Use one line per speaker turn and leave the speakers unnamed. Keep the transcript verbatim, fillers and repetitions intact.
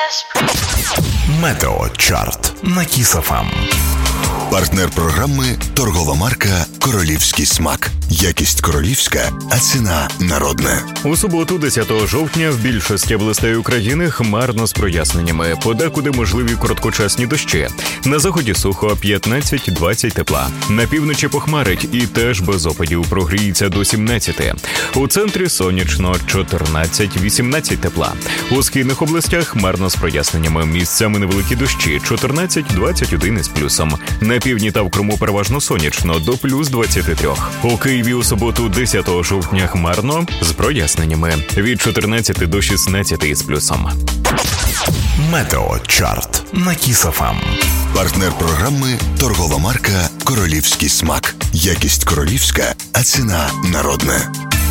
Метеочарт на Кіс еф ем. Партнер програми – торгова марка «Королівський смак». Якість королівська, а ціна народна.
У суботу, десятого жовтня, в більшості областей України хмарно з проясненнями. Подекуди можливі короткочасні дощі. На заході сухо, п'ятнадцять-двадцять тепла. На півночі похмарить і теж без опадів, прогріється до сімнадцяти. У центрі сонячно, чотирнадцять-вісімнадцять тепла. У східних областях хмарно з проясненнями. Місцями невеликі дощі, чотирнадцять-двадцять один із плюсом. На півдні та в Криму переважно сонячно, до плюс двадцяти трьох. У Києві у суботу, десятого жовтня, хмарно з проясненнями. Від чотирнадцяти до шістнадцяти із плюсом.
Метеочарт на Кіс еф ем. Партнер програми – торгова марка «Королівський смак». Якість королівська, а ціна народна.